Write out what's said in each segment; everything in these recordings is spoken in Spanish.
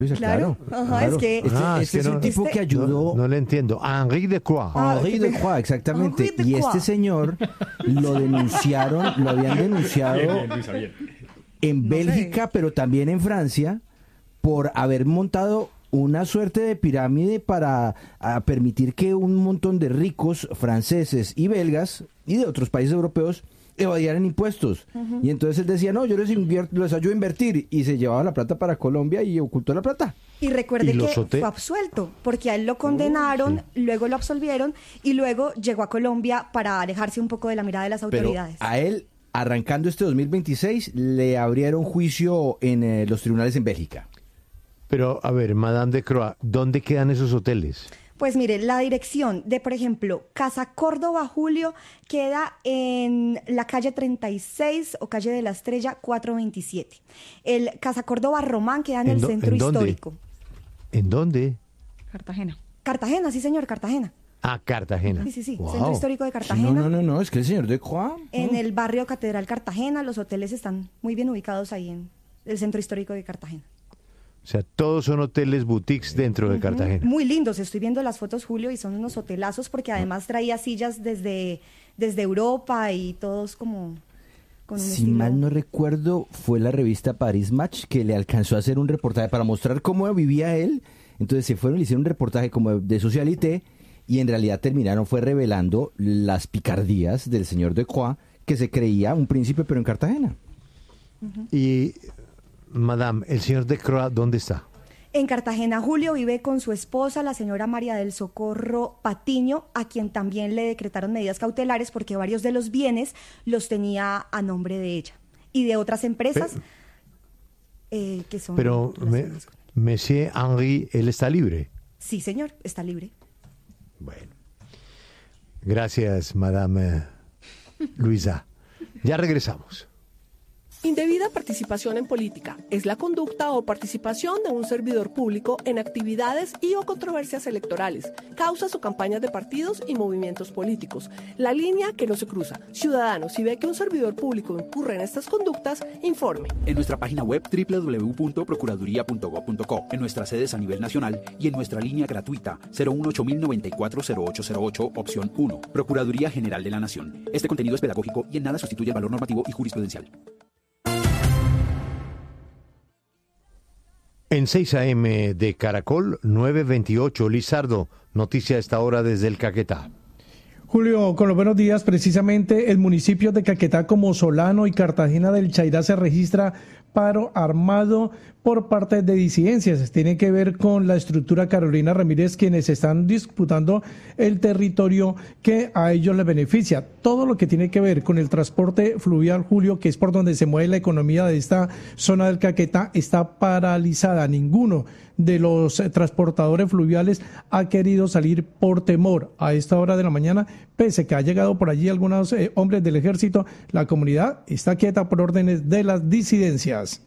Claro, Ajá, claro. es que... Este es el tipo que ayudó... No le entiendo. Henri de Croix. Henri de Croix, exactamente. Henri de Y Croix. este señor lo denunciaron, lo habían denunciado en Bélgica, pero también en Francia, por haber montado una suerte de pirámide para permitir que un montón de ricos franceses y belgas y de otros países europeos evadieran impuestos. Y entonces él decía, no, yo les ayudo a invertir, y se llevaba la plata para Colombia y ocultó la plata. Y recuerde ¿Y los que fue absuelto, porque a él lo condenaron, luego lo absolvieron y luego llegó a Colombia para alejarse un poco de la mirada de las Pero autoridades. a él, arrancando este 2026, le abrieron juicio en los tribunales en Bélgica. Pero, a ver, Madame de Croix, ¿dónde quedan esos hoteles? Pues mire, la dirección de, por ejemplo, Casa Córdoba Julio queda en la calle 36 o calle de la Estrella 427. El Casa Córdoba Román queda en el centro ¿en dónde? histórico. ¿En dónde? Cartagena. Cartagena, sí señor, Cartagena. Ah, Cartagena. Sí, Wow. centro histórico de Cartagena. No, es que el señor de Croix... En el barrio Catedral Cartagena, los hoteles están muy bien ubicados ahí en el centro histórico de Cartagena. O sea, todos son hoteles boutiques dentro de Cartagena. Muy lindos, estoy viendo las fotos, Julio, y son unos hotelazos porque además traía sillas desde Europa y todos como con un Si estilo... mal no recuerdo, fue la revista Paris Match que le alcanzó a hacer un reportaje para mostrar cómo vivía él. Entonces se fueron y le hicieron un reportaje como de Socialité, y en realidad fue revelando las picardías del señor de Croix, que se creía un príncipe pero en Cartagena. Y, Madame, ¿el señor de Croix dónde está? En Cartagena, Julio vive con su esposa, la señora María del Socorro Patiño, a quien también le decretaron medidas cautelares porque varios de los bienes los tenía a nombre de ella y de otras empresas que son... Pero, Monsieur Henri, ¿él está libre? Sí, señor, está libre. Bueno. Gracias, Madame Luisa. Ya regresamos. Indebida participación en política es la conducta o participación de un servidor público en actividades y o controversias electorales, causas o campañas de partidos y movimientos políticos. La línea que no se cruza. Ciudadano, si ve que un servidor público incurre en estas conductas, informe. En nuestra página web www.procuraduría.gov.co, en nuestras sedes a nivel nacional y en nuestra línea gratuita 018-094-0808, opción 1. Procuraduría General de la Nación. Este contenido es pedagógico y en nada sustituye el valor normativo y jurisprudencial. En 6 AM de Caracol, 9:28, Lizardo, noticia a esta hora desde el Caquetá. Julio, con los buenos días, precisamente el municipio de Caquetá, como Solano y Cartagena del Chairá, se registra paro armado por parte de disidencias. Tiene que ver con la estructura Carolina Ramírez, quienes están disputando el territorio que a ellos les beneficia. Todo lo que tiene que ver con el transporte fluvial, Julio, que es por donde se mueve la economía de esta zona del Caquetá, está paralizada. Ninguno de los transportadores fluviales ha querido salir por temor a esta hora de la mañana, pese que ha llegado por allí algunos hombres del ejército. La comunidad está quieta por órdenes de las disidencias.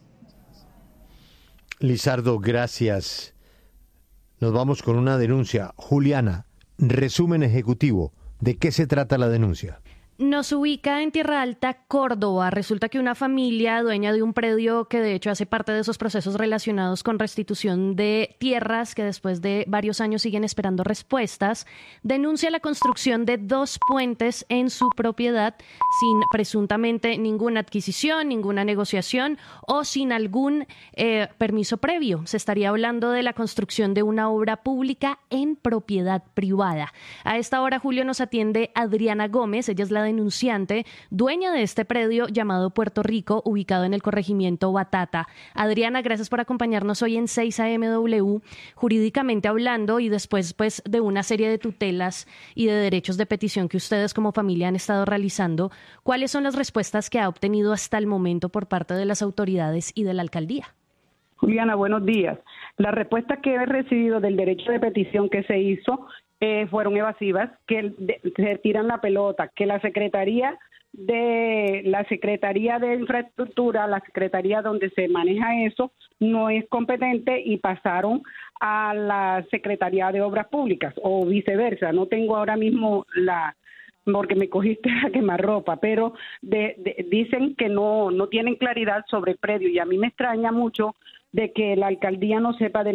Lizardo, gracias. Nos vamos con una denuncia. Juliana, resumen ejecutivo. ¿De qué se trata la denuncia? Nos ubica en Tierra Alta, Córdoba. Resulta que una familia dueña de un predio que de hecho hace parte de esos procesos relacionados con restitución de tierras que después de varios años siguen esperando respuestas, denuncia la construcción de 2 puentes en su propiedad sin presuntamente ninguna adquisición, ninguna negociación o sin algún permiso previo. Se estaría hablando de la construcción de una obra pública en propiedad privada. A esta hora, Julio, nos atiende Adriana Gómez. Ella es la denunciante, dueña de este predio llamado Puerto Rico, ubicado en el corregimiento Batata. Adriana, gracias por acompañarnos hoy en 6 AMW, jurídicamente hablando y después pues de una serie de tutelas y de derechos de petición que ustedes como familia han estado realizando. ¿Cuáles son las respuestas que ha obtenido hasta el momento por parte de las autoridades y de la alcaldía? Juliana, buenos días. Las respuestas que he recibido del derecho de petición que se hizo fueron evasivas, que se tiran la pelota, que la Secretaría de Infraestructura, la Secretaría donde se maneja eso, no es competente y pasaron a la Secretaría de Obras Públicas o viceversa. No tengo ahora mismo porque me cogiste a quemarropa, pero dicen que no tienen claridad sobre el predio y a mí me extraña mucho de que la alcaldía no sepa del